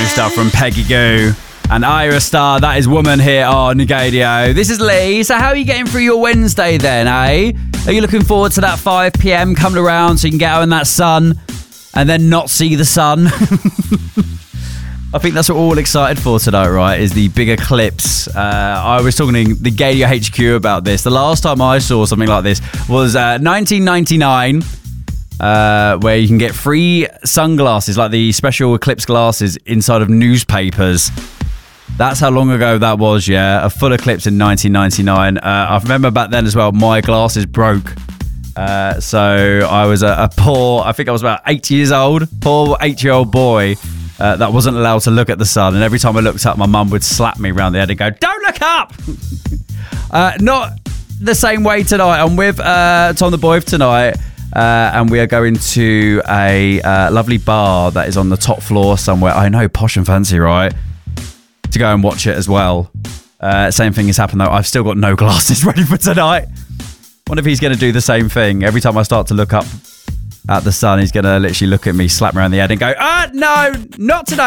Stuff from Peggy Gou and Ira Star. That is Woman here on Gadio. This is Lee. So how are you getting through your Wednesday then, eh? Are you looking forward to that 5 p.m. coming around so you can get out in that sun and then not see the sun? I think that's what we're all excited for tonight, right? Is the big eclipse. I was talking to the Gadio HQ about this. The last time I saw something like this was 1999. Where you can get free sunglasses, like the special eclipse glasses, inside of newspapers. That's how long ago that was, yeah. A full eclipse in 1999. I remember back then as well, my glasses broke. So I was a poor, I think I was about 8 years old, poor 8-year-old boy that wasn't allowed to look at the sun. And every time I looked up, my mum would slap me around the head and go, "Don't look up!" Not the same way tonight. I'm with Tom the Boy tonight. And we are going to a lovely bar that is on the top floor somewhere. I know, posh and fancy, right? To go and watch it as well. Same thing has happened though. I've still got no glasses ready for tonight. Wonder if he's going to do the same thing. Every time I start to look up at the sun, he's going to literally look at me, slap me around the head and go, no, not today.